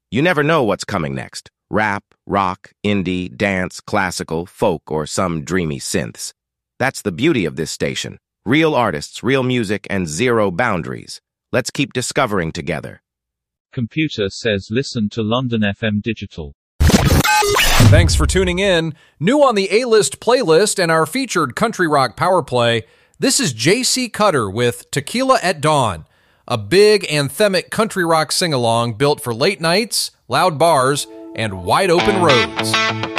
You never know what's coming next. Rap, rock, indie, dance, classical, folk, or some dreamy synths. That's the beauty of this station. Real artists, real music, and zero boundaries. Let's keep discovering together. Computer says listen to London FM Digital. Thanks for tuning in. New on the A-List playlist and our featured country rock power play, this is J.C. Cutter with Tequila at Dawn, a big anthemic country rock sing-along built for late nights, loud bars, and wide open roads.